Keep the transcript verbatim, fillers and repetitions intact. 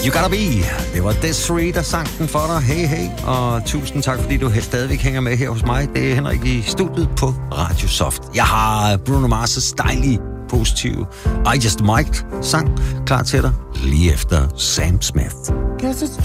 You Gotta Be. Det var Desiree, der sang den for dig. Hey, hey. Og tusind tak, fordi du stadigvæk hænger med her hos mig. Det er Henrik i studiet på Radio Soft. Jeg har Bruno Mars' dejlige, positive I Just Might sang klar til dig lige efter Sam Smith.